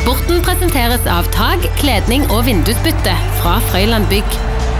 Sporten presenteres av tag, kledning og vindusbytte fra Frøyland Bygg.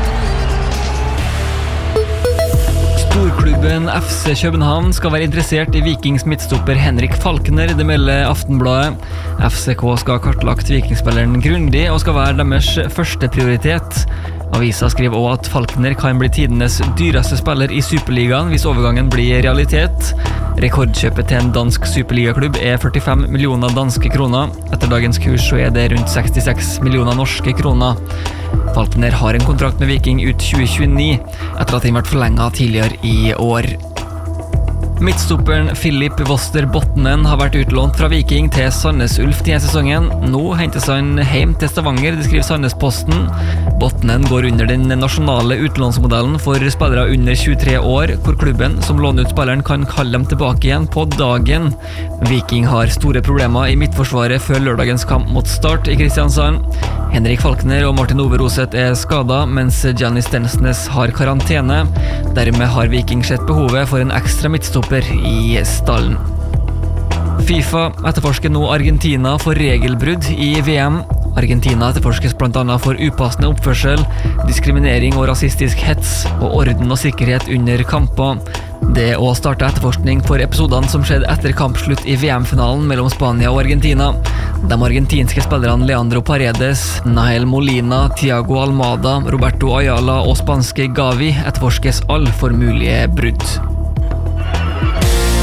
Storklubben FC København skal være interessert i Vikings midtstopper Henrik Falkner, det melder Aftenbladet. FCK skal ha kartlagt vikingspilleren grundig og skal være deres første prioritet. Avisa skriver også at Falkner kan bli tidenes dyreste spiller i Superligaen hvis overgangen blir realitet. Rekordkjøpet til en dansk superligaklubb 45 millioner danske kroner. Etter dagens kurs så det rundt 66 millioner norske kroner. Falkner har en kontrakt med Viking ut 2029, etter at den ble forlenget tidligere i år. Midtstopperen Philip Voster Botnen har vært utlånt fra Viking til Sandnes Ulf denne sesongen. Nå hentes han hjem til Stavanger, det skriver Sandnes-Posten. Botnen går under den nasjonale utlånsmodellen for spillere under 23 år, hvor klubben som låner ut spilleren kan kalle dem tilbake igjen på dagen. Viking har store problemer i midtforsvaret før lørdagens kamp mot Start i Kristiansand. Henrik Falkner og Martin Ove Roseth skadet, mens Giannis Stensnes har karantene. Dermed har Viking sett behovet for en ekstra midtstopper i stallen. FIFA etterforsker nå Argentina for regelbrudd i VM. Argentina etterforskes blant annet for upassende oppførsel, diskriminering og rasistisk hets, og orden og sikkerhet under kamper. Det å starte etterforskning for episodene som skjedde etter kampslutt i VM-finalen mellom Spania og Argentina. De argentinske spillerne Leandro Paredes, Nael Molina, Thiago Almada, Roberto Ayala og spanske Gavi etterforskes alle for mulige brudd.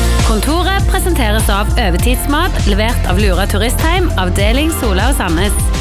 Kontoret presenteres av Øvetidsmat, levert av Lura Turistheim, avdeling Sola og Sandnes.